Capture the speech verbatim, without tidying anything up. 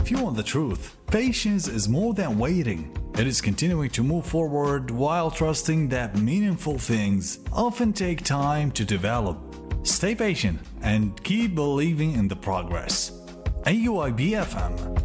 if you want the truth, patience is more than waiting. It is continuing to move forward while trusting that meaningful things often take time to develop. Stay patient and keep believing in the progress. A U I B F M